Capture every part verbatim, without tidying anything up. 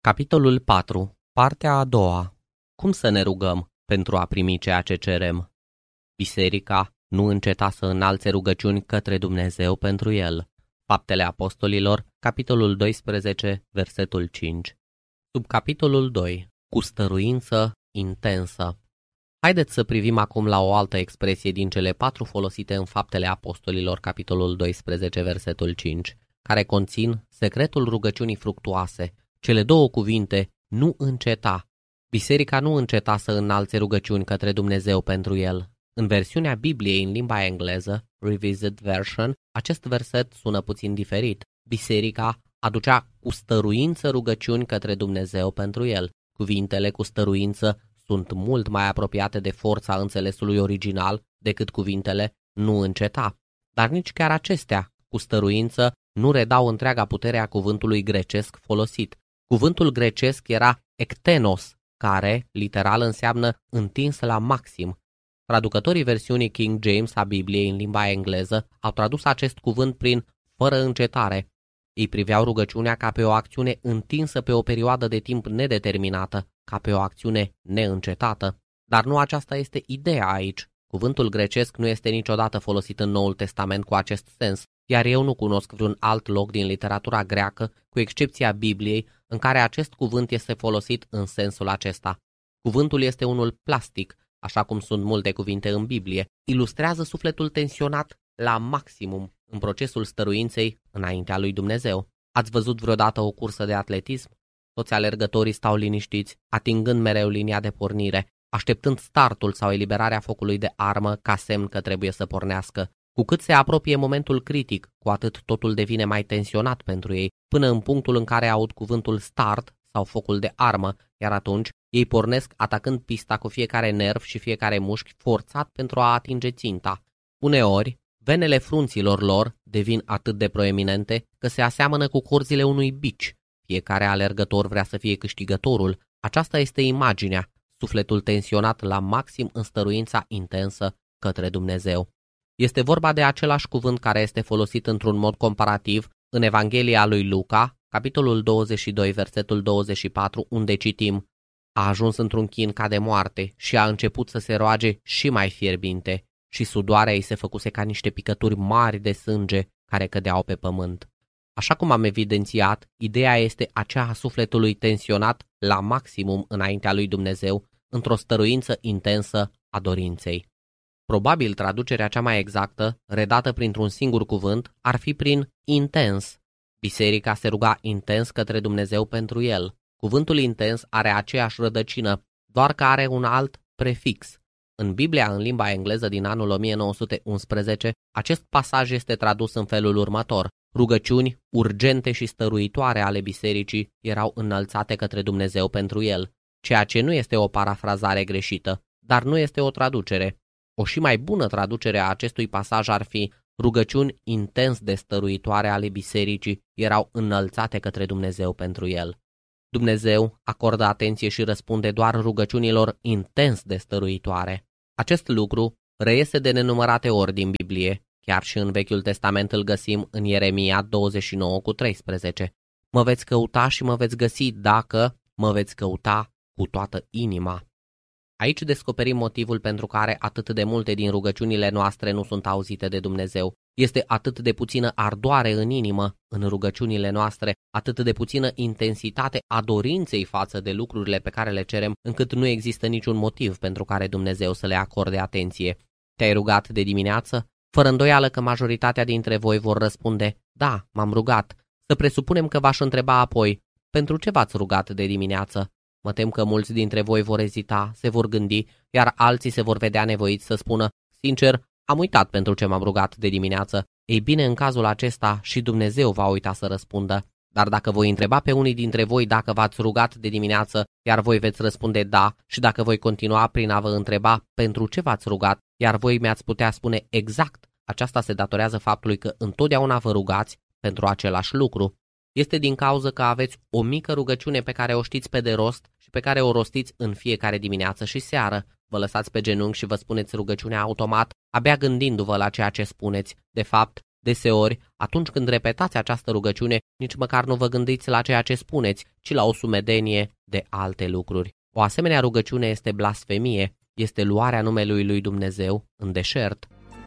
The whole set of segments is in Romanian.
Capitolul patru. Partea a doua. Cum să ne rugăm pentru a primi ceea ce cerem? Biserica nu înceta să înalțe rugăciuni către Dumnezeu pentru el. Faptele Apostolilor, capitolul doisprezece, versetul cinci. Sub capitolul doi. Cu stăruință intensă. Haideți să privim acum la o altă expresie din cele patru folosite în Faptele Apostolilor, capitolul doisprezece, versetul cinci, care conțin secretul rugăciunii fructuoase. Cele două cuvinte, nu înceta. Biserica nu înceta să înalțe rugăciuni către Dumnezeu pentru el. În versiunea Bibliei în limba engleză, Revised Version, acest verset sună puțin diferit. Biserica aducea cu stăruință rugăciuni către Dumnezeu pentru el. Cuvintele cu stăruință sunt mult mai apropiate de forța înțelesului original decât cuvintele nu înceta. Dar nici chiar acestea, cu stăruință, nu redau întreaga putere a cuvântului grecesc folosit. Cuvântul grecesc era ektenos, care, literal, înseamnă întins la maxim. Traducătorii versiunii King James a Bibliei în limba engleză au tradus acest cuvânt prin fără încetare. Ei priveau rugăciunea ca pe o acțiune întinsă pe o perioadă de timp nedeterminată, ca pe o acțiune neîncetată. Dar nu aceasta este ideea aici. Cuvântul grecesc nu este niciodată folosit în Noul Testament cu acest sens, iar eu nu cunosc vreun alt loc din literatura greacă, cu excepția Bibliei, în care acest cuvânt este folosit în sensul acesta. Cuvântul este unul plastic, așa cum sunt multe cuvinte în Biblie, ilustrează sufletul tensionat la maximum în procesul stăruinței înaintea lui Dumnezeu. Ați văzut vreodată o cursă de atletism? Toți alergătorii stau liniștiți, atingând mereu linia de pornire, așteptând startul sau eliberarea focului de armă ca semn că trebuie să pornească. Cu cât se apropie momentul critic, cu atât totul devine mai tensionat pentru ei, până în punctul în care aud cuvântul start sau focul de armă, iar atunci ei pornesc atacând pista cu fiecare nerv și fiecare mușchi forțat pentru a atinge ținta. Uneori, venele frunților lor devin atât de proeminente că se aseamănă cu corzile unui bici. Fiecare alergător vrea să fie câștigătorul. Aceasta este imaginea, sufletul tensionat la maxim în stăruința intensă către Dumnezeu. Este vorba de același cuvânt care este folosit într-un mod comparativ în Evanghelia lui Luca, capitolul douăzeci și doi, versetul douăzeci și patru, unde citim: a ajuns într-un chin ca de moarte și a început să se roage și mai fierbinte, și sudoarea ei se făcuse ca niște picături mari de sânge care cădeau pe pământ. Așa cum am evidențiat, ideea este aceea a sufletului tensionat la maximum înaintea lui Dumnezeu, într-o stăruință intensă a dorinței. Probabil traducerea cea mai exactă, redată printr-un singur cuvânt, ar fi prin intens. Biserica se ruga intens către Dumnezeu pentru el. Cuvântul intens are aceeași rădăcină, doar că are un alt prefix. În Biblia în limba engleză din anul o mie nouă sute unsprezece, acest pasaj este tradus în felul următor: rugăciuni urgente și stăruitoare ale bisericii erau înălțate către Dumnezeu pentru el, ceea ce nu este o parafrazare greșită, dar nu este o traducere. O și mai bună traducere a acestui pasaj ar fi: rugăciuni intens de stăruitoare ale bisericii erau înălțate către Dumnezeu pentru el. Dumnezeu acordă atenție și răspunde doar rugăciunilor intens de stăruitoare. Acest lucru reiese de nenumărate ori din Biblie, chiar și în Vechiul Testament îl găsim în Ieremia douăzeci și nouă cu treisprezece. Mă veți căuta și mă veți găsi dacă mă veți căuta cu toată inima. Aici descoperim motivul pentru care atât de multe din rugăciunile noastre nu sunt auzite de Dumnezeu. Este atât de puțină ardoare în inimă în rugăciunile noastre, atât de puțină intensitate a dorinței față de lucrurile pe care le cerem, încât nu există niciun motiv pentru care Dumnezeu să le acorde atenție. Te-ai rugat de dimineață? Fără îndoială că majoritatea dintre voi vor răspunde: da, m-am rugat. Să presupunem că v-aș întreba apoi: pentru ce v-ați rugat de dimineață? Mă tem că mulți dintre voi vor ezita, se vor gândi, iar alții se vor vedea nevoiți să spună: sincer, am uitat pentru ce m-am rugat de dimineață. Ei bine, în cazul acesta și Dumnezeu va uita să răspundă. Dar dacă voi întreba pe unii dintre voi dacă v-ați rugat de dimineață, iar voi veți răspunde da, și dacă voi continua prin a vă întreba pentru ce v-ați rugat, iar voi mi-ați putea spune exact, aceasta se datorează faptului că întotdeauna vă rugați pentru același lucru. Este din cauză că aveți o mică rugăciune pe care o știți pe de rost și pe care o rostiți în fiecare dimineață și seară. Vă lăsați pe genunchi și vă spuneți rugăciunea automat, abia gândindu-vă la ceea ce spuneți. De fapt, Deseori, atunci când repetați această rugăciune, nici măcar nu vă gândiți la ceea ce spuneți, ci la o sumedenie de alte lucruri. O asemenea rugăciune este blasfemie, este luarea numelui lui Dumnezeu în deșert.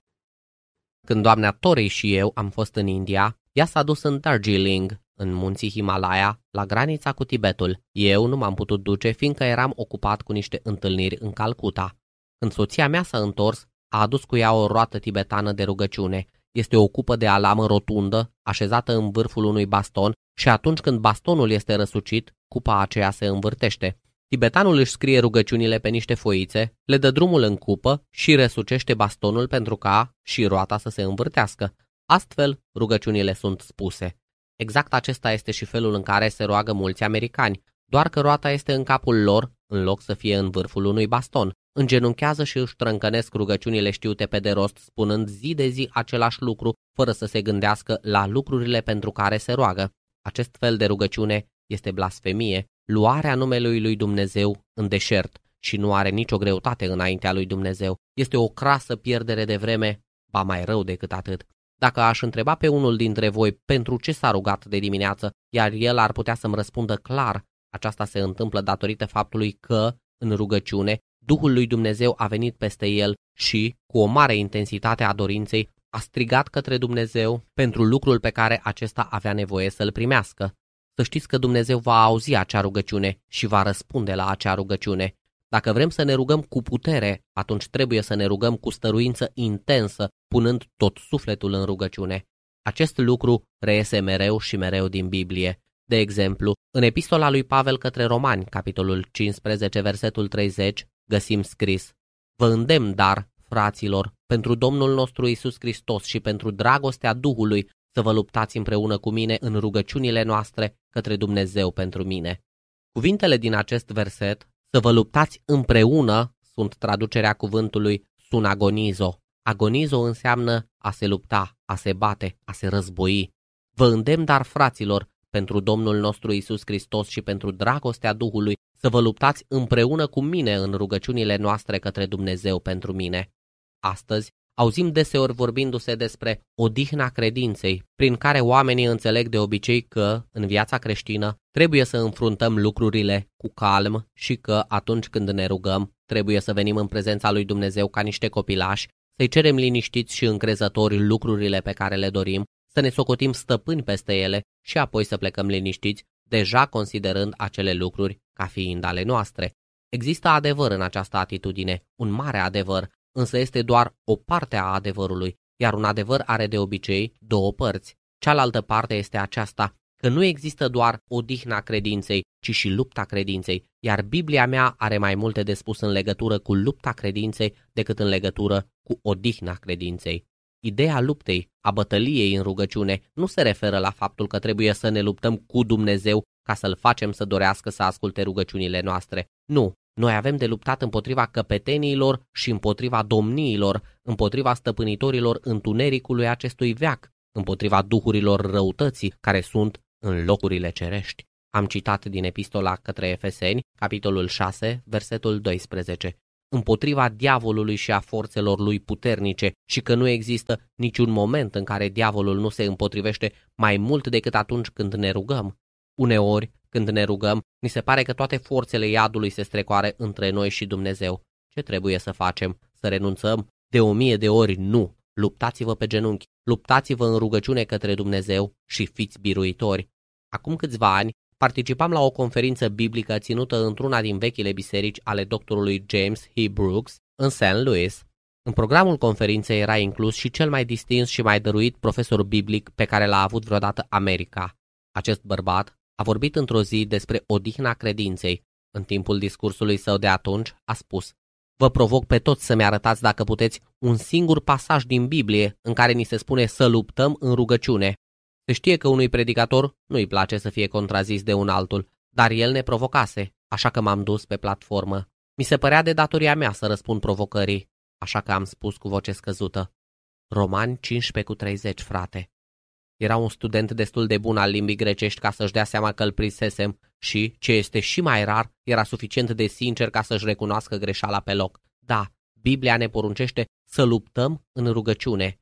Când doamna Torei și eu am fost în India, ea s-a dus în Darjeeling, în munții Himalaya, la granița cu Tibetul. Eu nu m-am putut duce, fiindcă eram ocupat cu niște întâlniri în Calcuta. Când soția mea s-a întors, a adus cu ea o roată tibetană de rugăciune. Este o cupă de alamă rotundă, așezată în vârful unui baston, și atunci când bastonul este răsucit, cupa aceea se învârtește. Tibetanul își scrie rugăciunile pe niște foițe, le dă drumul în cupă și răsucește bastonul pentru ca și roata să se învârtească. Astfel, rugăciunile sunt spuse. Exact acesta este și felul în care se roagă mulți americani, doar că roata este în capul lor, în loc să fie în vârful unui baston. Îngenunchează și își trâncănesc rugăciunile știute pe de rost, spunând zi de zi același lucru, fără să se gândească la lucrurile pentru care se roagă. Acest fel de rugăciune este blasfemie, luarea numelui lui Dumnezeu în deșert, și nu are nicio greutate înaintea lui Dumnezeu. Este o crasă pierdere de vreme, ba mai rău decât atât. Dacă aș întreba pe unul dintre voi pentru ce s-a rugat de dimineață, iar el ar putea să-mi răspundă clar, aceasta se întâmplă datorită faptului că, în rugăciune, Duhul lui Dumnezeu a venit peste el și, cu o mare intensitate a dorinței, a strigat către Dumnezeu pentru lucrul pe care acesta avea nevoie să-l primească. Să știți că Dumnezeu va auzi acea rugăciune și va răspunde la acea rugăciune. Dacă vrem să ne rugăm cu putere, atunci trebuie să ne rugăm cu stăruință intensă, punând tot sufletul în rugăciune. Acest lucru reiese mereu și mereu din Biblie. De exemplu, în epistola lui Pavel către Romani, capitolul cincisprezece, versetul treizeci, găsim scris: Vă îndemn, dar, fraților, pentru Domnul nostru Iisus Hristos și pentru dragostea Duhului, să vă luptați împreună cu mine în rugăciunile noastre către Dumnezeu pentru mine. Cuvintele din acest verset, să vă luptați împreună, sunt traducerea cuvântului sunagonizo. Agonizo înseamnă a se lupta, a se bate, a se război. Vă îndemn, dar, fraților, pentru Domnul nostru Iisus Hristos și pentru dragostea Duhului, să vă luptați împreună cu mine în rugăciunile noastre către Dumnezeu pentru mine. Astăzi, auzim deseori vorbindu-se despre odihna credinței, prin care oamenii înțeleg de obicei că, în viața creștină, trebuie să înfruntăm lucrurile cu calm și că, atunci când ne rugăm, trebuie să venim în prezența lui Dumnezeu ca niște copilași, să-i cerem liniștiți și încrezători lucrurile pe care le dorim, să ne socotim stăpâni peste ele și apoi să plecăm liniștiți, deja considerând acele lucruri ca fiind ale noastre. Există adevăr în această atitudine, un mare adevăr, însă este doar o parte a adevărului, iar un adevăr are de obicei două părți. Cealaltă parte este aceasta, că nu există doar odihna credinței, ci și lupta credinței, iar Biblia mea are mai multe de spus în legătură cu lupta credinței decât în legătură cu odihna credinței. Ideea luptei, a bătăliei în rugăciune, nu se referă la faptul că trebuie să ne luptăm cu Dumnezeu ca să-L facem să dorească să asculte rugăciunile noastre. Nu, noi avem de luptat împotriva căpeteniilor și împotriva domniilor, împotriva stăpânitorilor întunericului acestui veac, împotriva duhurilor răutății care sunt în locurile cerești. Am citat din epistola către Efeseni, capitolul șase, versetul doisprezece. Împotriva diavolului și a forțelor lui puternice, și că nu există niciun moment în care diavolul nu se împotrivește mai mult decât atunci când ne rugăm. Uneori, când ne rugăm, ni se pare că toate forțele iadului se strecoare între noi și Dumnezeu. Ce trebuie să facem? Să renunțăm? De o mie de ori nu. Luptați-vă pe genunchi, luptați-vă în rugăciune către Dumnezeu și fiți biruitori. Acum câțiva ani, participam la o conferință biblică ținută într-una din vechile biserici ale doctorului James H. Brooks în Saint Louis. În programul conferinței era inclus și cel mai distins și mai dăruit profesor biblic pe care l-a avut vreodată America. Acest bărbat a vorbit într-o zi despre odihna credinței. În timpul discursului său de atunci a spus: Vă provoc pe toți să-mi arătați, dacă puteți, un singur pasaj din Biblie în care ni se spune să luptăm în rugăciune. Se știe că unui predicator nu-i place să fie contrazis de un altul, dar el ne provocase, așa că m-am dus pe platformă. Mi se părea de datoria mea să răspund provocării, așa că am spus cu voce scăzută: Romani cincisprezece cu treizeci, frate. Era un student destul de bun al limbii grecești ca să-și dea seama că îl prinsesem și, ce este și mai rar, era suficient de sincer ca să-și recunoască greșeala pe loc. Da, Biblia ne poruncește să luptăm în rugăciune.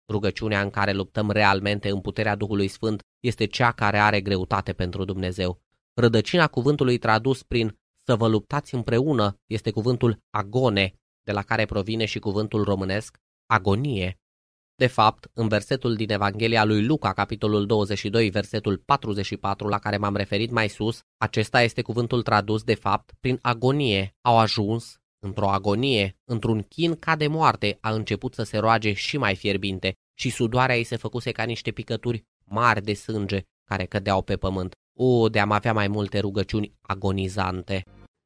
Rugăciunea în care luptăm realmente în puterea Duhului Sfânt este cea care are greutate pentru Dumnezeu. Rădăcina cuvântului tradus prin să vă luptați împreună este cuvântul agone, de la care provine și cuvântul românesc agonie. De fapt, în versetul din Evanghelia lui Luca, capitolul douăzeci și doi, versetul patruzeci și patru, la care m-am referit mai sus, acesta este cuvântul tradus de fapt prin agonie. Au ajuns într-o agonie, într-un chin ca de moarte, a început să se roage și mai fierbinte și sudoarea ei se făcuse ca niște picături mari de sânge care cădeau pe pământ. O, de-am avea mai multe rugăciuni agonizante.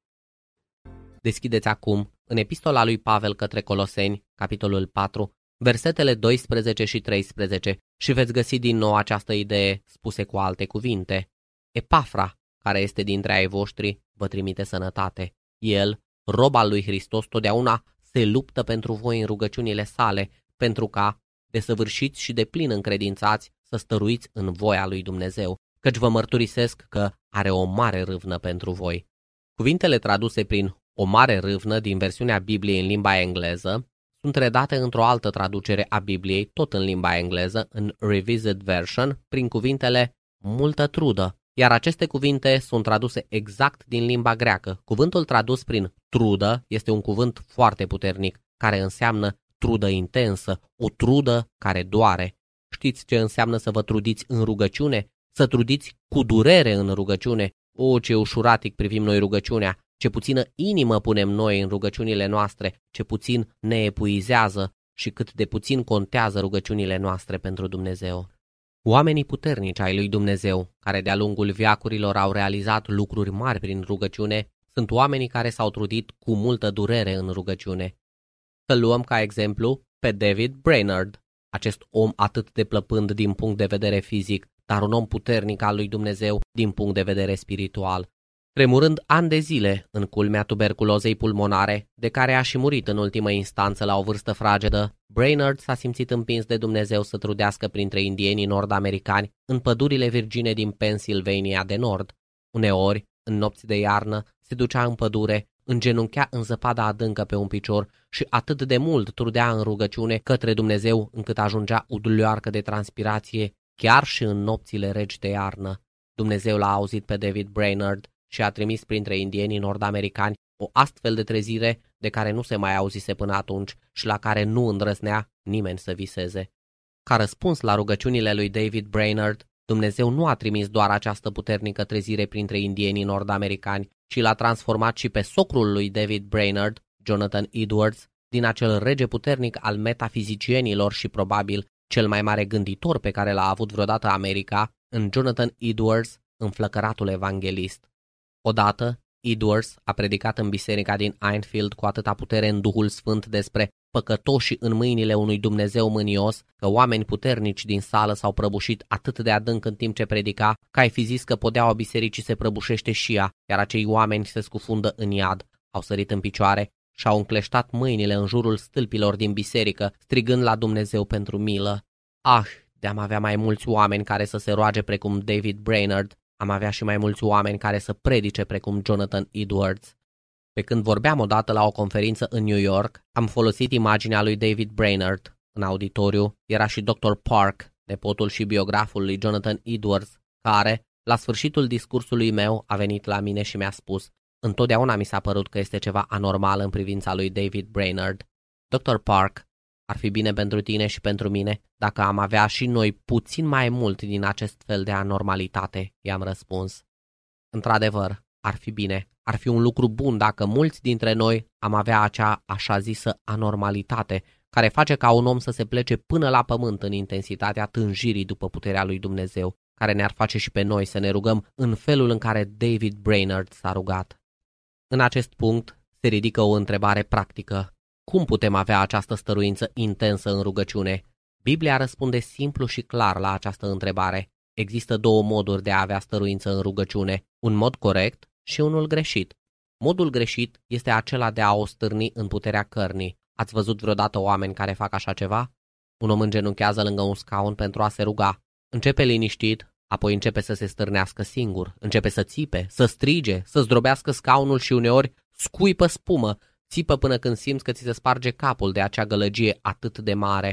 Deschideți acum, în epistola lui Pavel către Coloseni, capitolul patru, versetele doisprezece și treisprezece și veți găsi din nou această idee spuse cu alte cuvinte. Epafra, care este dintre ai voștri, vă trimite sănătate. El, rob al lui Hristos, totdeauna se luptă pentru voi în rugăciunile sale, pentru ca, desăvârșiți și de plin încredințați, să stăruiți în voia lui Dumnezeu, căci vă mărturisesc că are o mare râvnă pentru voi. Cuvintele traduse prin o mare râvnă din versiunea Bibliei în limba engleză sunt redate într-o altă traducere a Bibliei, tot în limba engleză, în Revised Version, prin cuvintele multă trudă, iar aceste cuvinte sunt traduse exact din limba greacă. Cuvântul tradus prin trudă este un cuvânt foarte puternic, care înseamnă trudă intensă, o trudă care doare. Știți ce înseamnă să vă trudiți în rugăciune? Să trudiți cu durere în rugăciune. O, ce ușuratic privim noi rugăciunea, ce puțină inimă punem noi în rugăciunile noastre, ce puțin ne epuizează și cât de puțin contează rugăciunile noastre pentru Dumnezeu. Oamenii puternici ai lui Dumnezeu, care de-a lungul veacurilor au realizat lucruri mari prin rugăciune, sunt oamenii care s-au trudit cu multă durere în rugăciune. Să luăm ca exemplu pe David Brainerd, acest om atât de plăpând din punct de vedere fizic, dar un om puternic al lui Dumnezeu din punct de vedere spiritual. Tremurând ani de zile în culmea tuberculozei pulmonare, de care a și murit în ultimă instanță la o vârstă fragedă, Brainerd s-a simțit împins de Dumnezeu să trudească printre indienii nord-americani în pădurile virgine din Pennsylvania de nord. Uneori, în nopți de iarnă, se ducea în pădure, îngenunchea în zăpada adâncă pe un picior și atât de mult trudea în rugăciune către Dumnezeu încât ajungea uduleoarcă de transpirație, chiar și în nopțile reci de iarnă. Dumnezeu l-a auzit pe David Brainerd și a trimis printre indienii nord-americani o astfel de trezire de care nu se mai auzise până atunci și la care nu îndrăznea nimeni să viseze. Ca răspuns la rugăciunile lui David Brainerd, Dumnezeu nu a trimis doar această puternică trezire printre indienii nord-americani, ci l-a transformat și pe socrul lui David Brainerd, Jonathan Edwards, din acel rege puternic al metafizicienilor și probabil cel mai mare gânditor pe care l-a avut vreodată America, în Jonathan Edwards, înflăcăratul evanghelist. Odată, Edwards a predicat în biserica din Enfield cu atâta putere în Duhul Sfânt despre păcătoși în mâinile unui Dumnezeu mânios, că oameni puternici din sală s-au prăbușit atât de adânc în timp ce predica, că ai fi zis că podeaua bisericii se prăbușește și ea, iar acei oameni se scufundă în iad. Au sărit în picioare și au încleștat mâinile în jurul stâlpilor din biserică, strigând la Dumnezeu pentru milă. Ah, de-am avea mai mulți oameni care să se roage precum David Brainerd, am avea și mai mulți oameni care să predice precum Jonathan Edwards. Pe când vorbeam odată la o conferință în New York, am folosit imaginea lui David Brainerd. În auditoriu era și doctor Park, nepotul și biograful lui Jonathan Edwards, care, la sfârșitul discursului meu, a venit la mine și mi-a spus: întotdeauna mi s-a părut că este ceva anormal în privința lui David Brainerd. doctor Park, ar fi bine pentru tine și pentru mine dacă am avea și noi puțin mai mult din acest fel de anormalitate, i-am răspuns. Într-adevăr, ar fi bine, ar fi un lucru bun dacă mulți dintre noi am avea acea așa zisă anormalitate, care face ca un om să se plece până la pământ în intensitatea tânjirii după puterea lui Dumnezeu, care ne-ar face și pe noi să ne rugăm în felul în care David Brainerd s-a rugat. În acest punct se ridică o întrebare practică. Cum putem avea această stăruință intensă în rugăciune? Biblia răspunde simplu și clar la această întrebare. Există două moduri de a avea stăruință în rugăciune, un mod corect și unul greșit. Modul greșit este acela de a o stârni în puterea cărnii. Ați văzut vreodată oameni care fac așa ceva? Un om îngenunchează lângă un scaun pentru a se ruga. Începe liniștit, apoi începe să se stârnească singur, începe să țipe, să strige, să zdrobească scaunul și uneori scuipă spumă, țipă până când simți că ți se sparge capul de acea gălăgie atât de mare.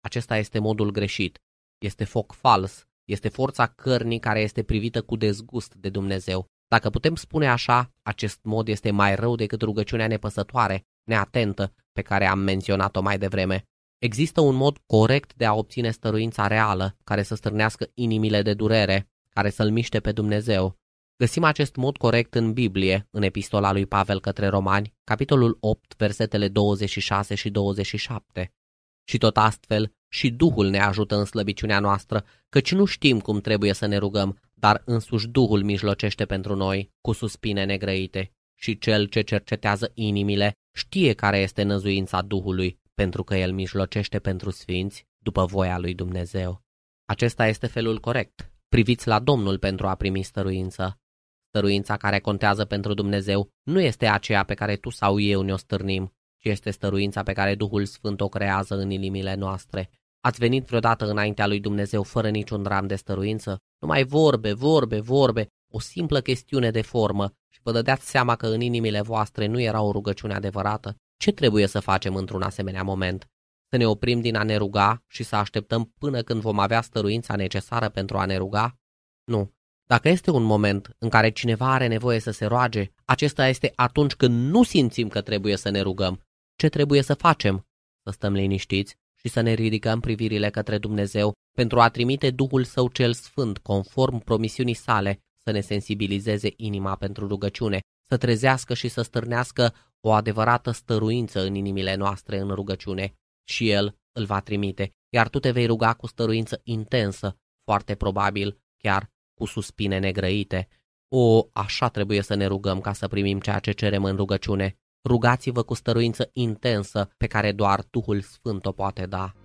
Acesta este modul greșit. Este foc fals. Este forța cărnii care este privită cu dezgust de Dumnezeu. Dacă putem spune așa, acest mod este mai rău decât rugăciunea nepăsătoare, neatentă, pe care am menționat-o mai devreme. Există un mod corect de a obține stăruința reală, care să stârnească inimile de durere, care să-L miște pe Dumnezeu. Găsim acest mod corect în Biblie, în epistola lui Pavel către Romani, capitolul opt, versetele douăzeci și șase și douăzeci și șapte. Și tot astfel, și Duhul ne ajută în slăbiciunea noastră, căci nu știm cum trebuie să ne rugăm, dar însuși Duhul mijlocește pentru noi cu suspine negrăite. Și Cel ce cercetează inimile știe care este năzuința Duhului, pentru că El mijlocește pentru sfinți după voia lui Dumnezeu. Acesta este felul corect. Priviți la Domnul pentru a primi stăruință. Stăruința care contează pentru Dumnezeu nu este aceea pe care tu sau eu ne-o stârnim, ci este stăruința pe care Duhul Sfânt o creează în inimile noastre. Ați venit vreodată înaintea lui Dumnezeu fără niciun dram de stăruință? Numai vorbe, vorbe, vorbe, o simplă chestiune de formă și vă dădeați seama că în inimile voastre nu era o rugăciune adevărată? Ce trebuie să facem într-un asemenea moment? Să ne oprim din a ne ruga și să așteptăm până când vom avea stăruința necesară pentru a ne ruga? Nu. Dacă este un moment în care cineva are nevoie să se roage, acesta este atunci când nu simțim că trebuie să ne rugăm. Ce trebuie să facem? Să stăm liniștiți și să ne ridicăm privirile către Dumnezeu pentru a trimite Duhul Său cel Sfânt, conform promisiunii sale, să ne sensibilizeze inima pentru rugăciune, să trezească și să stârnească o adevărată stăruință în inimile noastre în rugăciune. Și El îl va trimite, iar tu te vei ruga cu stăruință intensă, foarte probabil chiar cu suspine negrăite. O, așa trebuie să ne rugăm ca să primim ceea ce cerem în rugăciune. Rugați-vă cu stăruință intensă pe care doar Duhul Sfânt o poate da.